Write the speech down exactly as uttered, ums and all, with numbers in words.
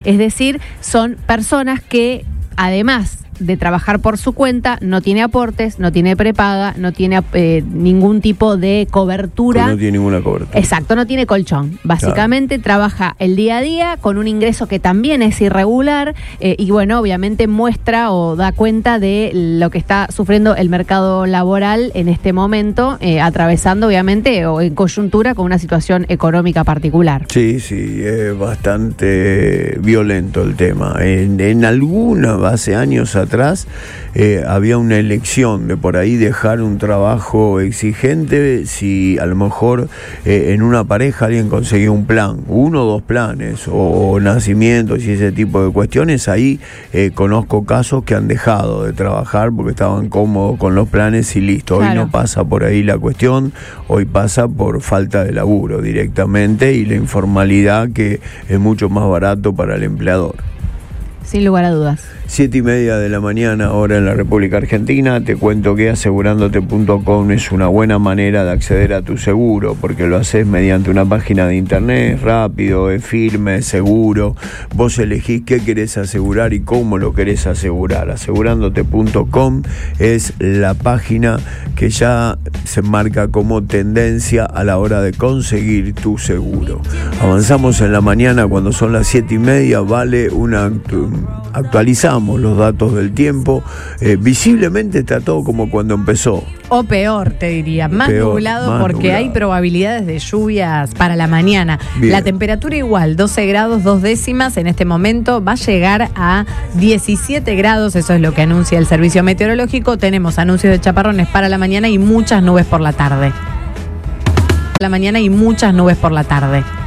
Es decir, son personas que además de trabajar por su cuenta, no tiene aportes, no tiene prepaga, no tiene eh, ningún tipo de cobertura. No tiene ninguna cobertura. Exacto, no tiene colchón. Básicamente claro. Trabaja el día a día con un ingreso que también es irregular eh, y bueno, obviamente muestra o da cuenta de lo que está sufriendo el mercado laboral en este momento, eh, atravesando obviamente o en coyuntura con una situación económica particular. Sí, sí, es bastante violento el tema. En, en alguna, hace años atrás, atrás eh, había una elección de por ahí dejar un trabajo exigente si a lo mejor eh, en una pareja alguien conseguía un plan, uno o dos planes o, o nacimientos y ese tipo de cuestiones. Ahí eh, conozco casos que han dejado de trabajar porque estaban cómodos con los planes y listo. Hoy claro. No pasa por ahí la cuestión, hoy pasa por falta de laburo directamente y la informalidad, que es mucho más barato para el empleador. Sin lugar a dudas. Siete y media de la mañana, ahora en la República Argentina. Te cuento que asegurándote punto com es una buena manera de acceder a tu seguro, porque lo haces mediante una página de internet, rápido, es firme, es seguro. Vos elegís qué querés asegurar y cómo lo querés asegurar. asegurándote punto com es la página que ya se marca como tendencia a la hora de conseguir tu seguro. Avanzamos en la mañana cuando son las siete y media, vale una actualizamos los datos del tiempo. Eh, visiblemente está todo como cuando empezó. O peor, te diría, más peor, nublado más porque nublado. Hay probabilidades de lluvias para la mañana. Bien. La temperatura igual, doce grados, dos décimas en este momento, va a llegar a diecisiete grados, eso es lo que anuncia el servicio meteorológico. Tenemos anuncios de chaparrones para la mañana y muchas nubes por la tarde. La mañana y muchas nubes por la tarde.